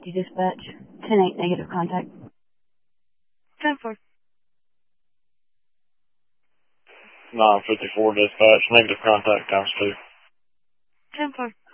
950 dispatch. 10-8 negative contact. 10-4. 954 dispatch, negative contact times 2. 10-4.